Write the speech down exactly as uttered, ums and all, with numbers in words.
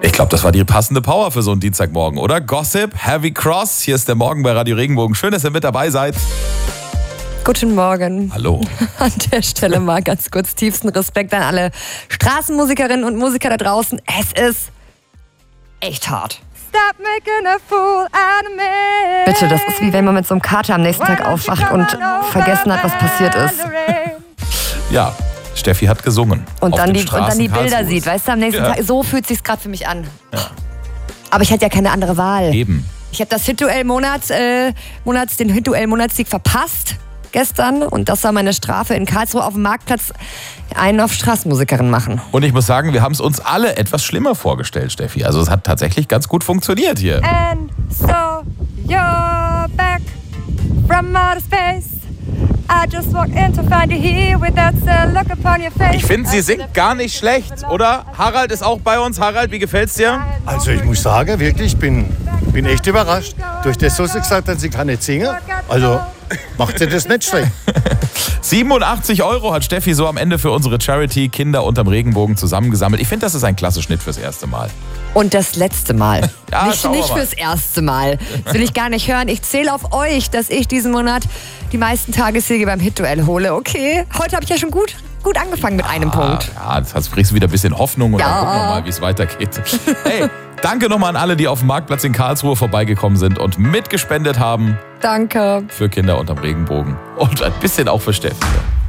Ich glaube, das war die passende Power für so einen Dienstagmorgen, oder? Gossip, Heavy Cross, hier ist der Morgen bei Radio Regenbogen. Schön, dass ihr mit dabei seid. Guten Morgen. Hallo. An der Stelle mal ganz kurz tiefsten Respekt an alle Straßenmusikerinnen und Musiker da draußen. Es ist echt hart. Stop making a fool out of me. Bitte, das ist wie wenn man mit so einem Kater am nächsten Tag aufwacht und vergessen hat, was passiert ist. Ja, Steffi hat gesungen. Und, auf dann dem die, und dann die Bilder Straßen sieht, weißt du, am nächsten Ja. Tag. So fühlt es sich gerade für mich an. Ja. Aber ich hatte ja keine andere Wahl. Eben. Ich habe das Hit-Duell-Monats, äh, Monats, den Hit-Duell-Monatssieg verpasst gestern. Und das war meine Strafe in Karlsruhe auf dem Marktplatz. Einen auf Straßenmusikerin machen. Und ich muss sagen, wir haben es uns alle etwas schlimmer vorgestellt, Steffi. Also es hat tatsächlich ganz gut funktioniert hier. And so you're back from outer space. I just walked in to find you here with that sad look upon your face. Ich finde, sie singt gar nicht schlecht, oder? Harald ist auch bei uns. Harald, wie gefällt's dir? Also ich muss sagen, wirklich, ich bin, bin echt überrascht. Durch das, was sie gesagt hat, sie kann nicht singen. Also macht sie das nicht schlecht. siebenundachtzig Euro hat Steffi so am Ende für unsere Charity Kinder unterm Regenbogen zusammengesammelt. Ich finde, das ist ein klasse Schnitt fürs erste Mal. Und das letzte Mal. Ja, nicht schauen wir nicht mal. fürs erste Mal. Das will ich gar nicht hören. Ich zähle auf euch, dass ich diesen Monat die meisten Tagessiege beim Hit-Duell hole. Okay, heute habe ich ja schon gut, gut angefangen mit einem Punkt. Ja, das bringst du wieder ein bisschen Hoffnung und Ja. dann gucken wir mal, wie es weitergeht. Hey, danke nochmal an alle, die auf dem Marktplatz in Karlsruhe vorbeigekommen sind und mitgespendet haben Danke. für Kinder unterm Regenbogen. Und ein bisschen auch für Steffi.